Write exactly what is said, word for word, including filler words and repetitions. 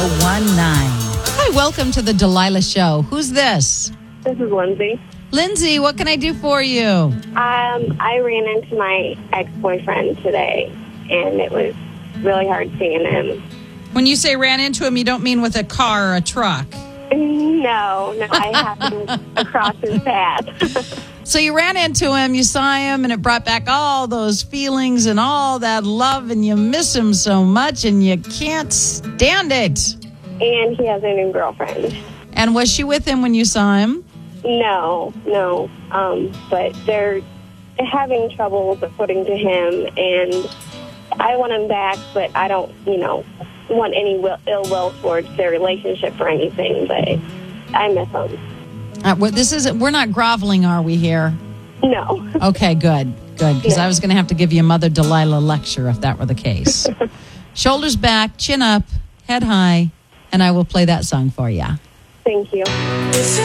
oh one nine. Hi, welcome to the Delilah Show. Who's this? This is Lindsay. Lindsay, what can I do for you? Um, I ran into my ex-boyfriend today, and it was really hard seeing him. When you say ran into him, you don't mean with a car or a truck. No, no, I happened across his path. So you ran into him, you saw him, and it brought back all those feelings and all that love, and you miss him so much, and you can't stand it. And he has a new girlfriend. And was she with him when you saw him? No, no. Um, but they're having trouble according to him, and I want him back, but I don't, you know, want any will, ill will towards their relationship or anything, but I miss him. Uh, well, this isn't, we're not groveling, are we here? No. Okay, good, good, because No. I was going to have to give you a Mother Delilah lecture if that were the case. Shoulders back, chin up, head high, and I will play that song for you. Thank you.